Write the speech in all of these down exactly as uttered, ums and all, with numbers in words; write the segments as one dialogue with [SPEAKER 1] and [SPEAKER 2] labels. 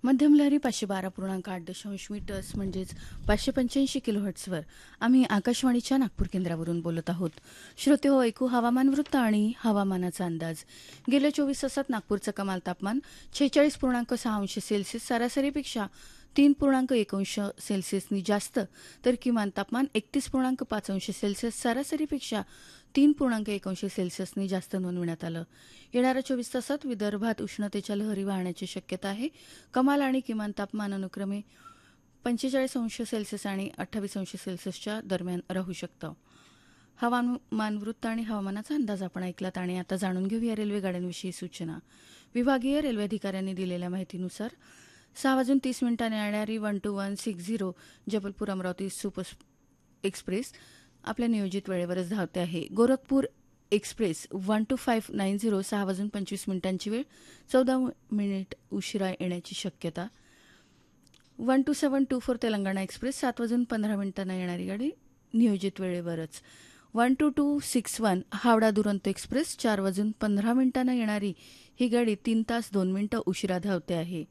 [SPEAKER 1] मध्यम लहरी पाचशे बारा पूर्णांक आठ दशांश मीटर्स म्हणजेच पाचशे पंच्याऐंशी किलोहर्ट्झवर आम्ही आकाशवाणीच्या नागपूर केंद्रावरून बोलत आहोत. श्रोते हो, ऐकू हवामान वृत्त आणि हवामानाचा अंदाज. गेल्या चोवीस तासात नागपूरचं कमाल तापमान छेचाळीस पूर्णांक सहा अंश सेल्सिअस सरासरीपेक्षा तीन पूर्णांक एक अंश सेल्सिअसनी जास्त, तर किमान तापमान एकतीस पूर्णांक पाच अंश सेल्सिअस सरासरीपेक्षा तीन पूर्णांक एक अंश सेल्सिअसनी जास्त नोंदवण्यात आलं. येणाऱ्या चोवीस तासात विदर्भात उष्णतेच्या लहरी वाहण्याची शक्यता आहे. कमाल आणि किमान तापमान अनुक्रमे पंचेचाळीस अंश सेल्सिअस आणि अठ्ठावीस अंश सेल्सिअसच्या दरम्यान राहू शकतं. हवामान वृत्त आणि हवामानाचा अंदाज आपण ऐकलात. आणि आता जाणून घेऊया रेल्वे गाड्यांविषयी सूचना. विभागीय रेल्वे अधिकाऱ्यांनी दिलेल्या माहितीनुसार सहा वाजून तीस मिनिटांनी येणारी one two one six zero Jabalpur Amravati super express आपल्या नियोजित वेळेवरच धावते आहे. Gorakhpur express one two five nine zero सहा वाजून पंचवीस मिनिटांची वेळ, चौदा मिनिट उशिरा येण्याची शक्यता. One two seven to four Telangana express सात वाजून पंधरा मिनिटांना येणारी गाडी नियोजित वेळेवरच. One two to six one Howrah Duronto express चार वाजून पंधरा मिनिटांना येणारी ही गाडी तीन तास दोन मिनिटं उशिरा धावते आहे.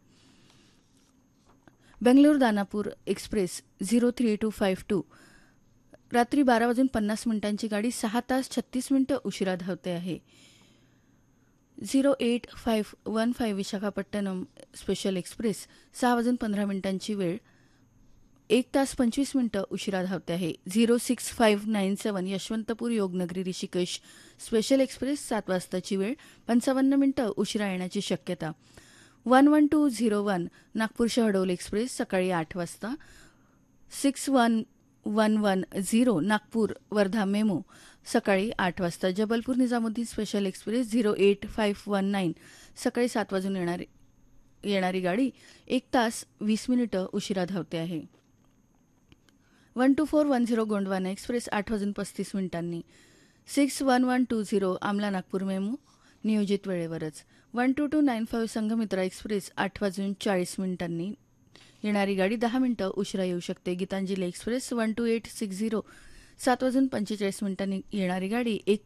[SPEAKER 1] Bangalore Danapur express zero three to five to रात्री बारा वाजून पन्नास मिनिटांची गाडी सहा तास छत्तीस मिनिटं उशिरा धावते आहे. Zero eight five one five Visakhapatnam special express सहा वाजून पंधरा मिनिटांची वेळ, एक तास पंचवीस मिनिटं उशिरा धावते आहे. झिरो सिक्स फाईव्ह नाईन सेवन यशवंतपूर योगनगरी ऋषिकेश स्पेशल एक्सप्रेस सात वाजताची वेळ, पंचावन्न मिनिटं उशिरा येण्याची शक्यता. One one two zero one Nagpur Shahdol express सकाळी आठ वाजता. Six one one one zero Nagpur Wardha memo सकाळी आठ वाजता. Jabalpur Nizamuddin special express zero eight five one nine सकाळी सात वाजून येणारी येणारी गाडी एक तास वीस मिनिटं उशिरा धावते आहे. One two four one zero Gondwana express आठ वाजून पस्तीस मिनिटांनी. Six one one two zero आमला नागपूर मेमो नियोजित वेळेवरच. One two to nine five Sanghamitra express आठ वाजून चाळीस मिनिटांनी येणारी गाडी दहा मिनिटं उशिरा येऊ शकते. Gitanjali express one two eight six zero सात वाजून पंचेचाळीस मिनिटांनी येणारी गाडी एक